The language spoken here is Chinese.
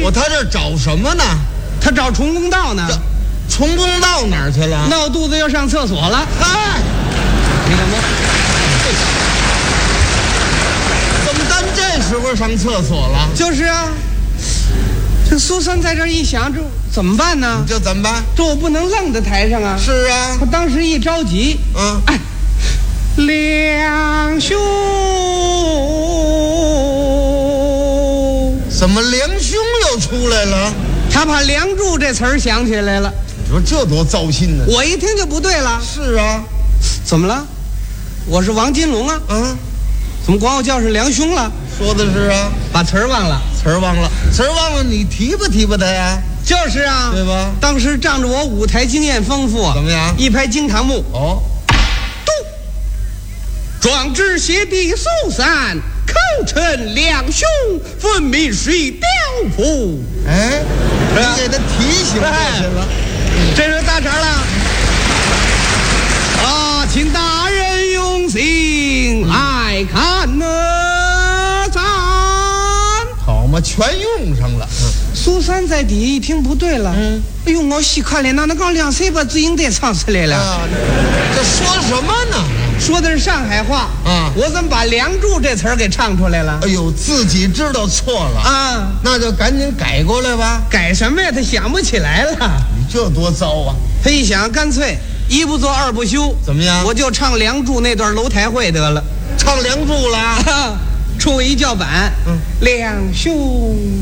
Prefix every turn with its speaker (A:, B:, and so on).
A: 我他这找什么呢？
B: 他找重公道呢。
A: 重公道哪儿去了？
B: 闹肚子要上厕所了。
A: 哎，
B: 你看我，
A: 怎么咱这时候上厕所了？
B: 就是啊。这苏三在这一想，这怎么办呢？
A: 这怎么办？
B: 这我不能愣在台上啊！
A: 是啊，
B: 他当时一着急，哎，两兄，
A: 怎么梁兄又出来了？
B: 他把梁祝这词儿想起来了。
A: 你说这多糟心呢！
B: 我一听就不对了。
A: 是啊，
B: 怎么了？我是王金龙啊！怎么管我叫是梁兄了？
A: 说的是啊，
B: 把词儿忘了，
A: 词儿忘了，你提吧他呀？
B: 就是啊，
A: 对吧？
B: 当时仗着我舞台经验丰富，
A: 怎么样？
B: 一拍惊堂木，
A: 哦，
B: 壮志协地苏三，口称两兄，分明是一刁妇。
A: 哎，你给他提醒过去了。
B: 这是大茬了啊！请大人用心来看呢，咱
A: 好嘛，全用上了。
B: 苏三在底下一听不对了，哎呦，我细看了，那刚两岁把自营队唱出来了。
A: 这说什么呢？
B: 说的是上海话啊！我怎么把梁祝这词儿给唱出来了？
A: 哎呦，自己知道错了
B: 啊，
A: 那就赶紧改过来吧。
B: 改什么呀？他想不起来了。
A: 你这多糟啊！
B: 他一想，干脆一不做二不休，
A: 怎么样？
B: 我就唱梁祝那段楼台会得了。
A: 唱梁祝了，
B: 出一叫板，梁兄。